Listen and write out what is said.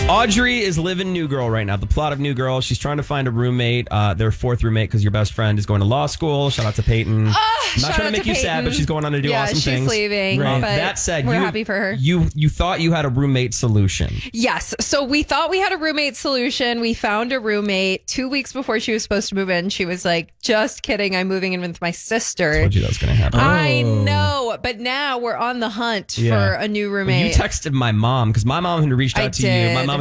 Audrey is living New Girl right now. The plot of New Girl. She's trying to find a roommate, their fourth roommate, because your best friend is going to law school. Shout out to Peyton. I'm not trying to make you sad, but she's going on to do awesome things. Yeah, she's leaving. Right. But that said, we're happy for her. You thought you had a roommate solution. Yes. So we thought we had a roommate solution. We found a roommate 2 weeks before she was supposed to move in. She was like, just kidding. I'm moving in with my sister. Told you that was going to happen. I know. But now we're on the hunt for a new roommate. Well, you texted my mom because my mom had reached out to you. My mom